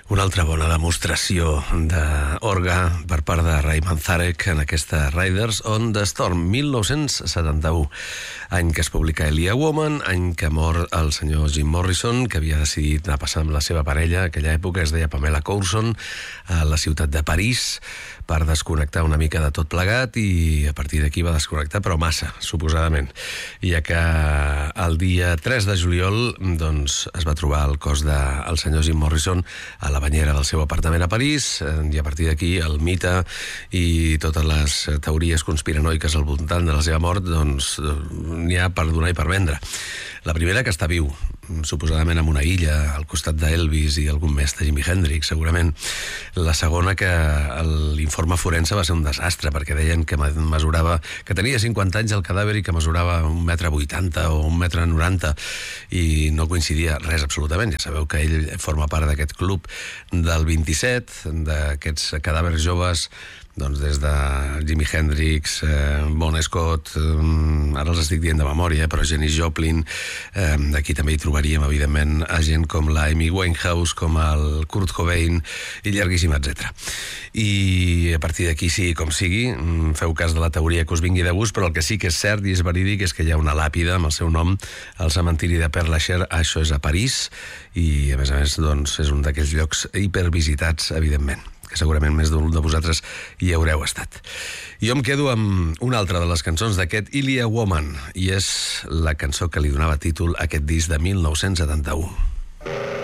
Una altra bona demostració d'orgue per part de Ray Manzarek en aquesta Riders on the Storm, 1971, any que es publica Elia Woman, any que mor el senyor Jim Morrison, que havia decidit anar a passar amb la seva parella, aquella època es deia Pamela Courson, a la ciutat de París, per desconnectar una mica de tot plegat, i a partir d'aquí va desconnectar, però massa, suposadament, ja que el dia 3 de juliol doncs, es va trobar el cos del senyor Jim Morrison a la banyera del seu apartament a París, i a partir d'aquí el mite i totes les teories conspiranoiques al voltant de la seva mort doncs n'hi ha per donar i per vendre. La primera, que està viu, suposadament en una illa al costat d'Elvis i algun més de Jimi Hendrix, segurament. La segona, que l'informe forense va ser un desastre, perquè deien que mesurava, que tenia 50 anys el cadàver i que mesurava 1,80 m o 1,90 m, i no coincidia res absolutament. Ja sabeu que ell forma part d'aquest club del 27, d'aquests cadàvers joves, doncs des de Jimi Hendrix, Bon Scott, ara els estic dient de memòria, però Janis Joplin, aquí també hi trobaríem, evidentment, a gent com la Amy Winehouse, com el Kurt Cobain, i llarguíssim, etc. I a partir d'aquí, sí, com sigui, feu cas de la teoria que us vingui de gust, però el que sí que és cert i és verídic és que hi ha una làpida amb el seu nom al cementiri de Père Lachaise, això és a París, i a més, doncs, és un d'aquells llocs hipervisitats, evidentment, que segurament més d'un de vosaltres hi haureu estat. Jo em quedo amb una altra de les cançons d'aquest Elia Woman, i és la cançó que li donava títol a aquest disc de 1971.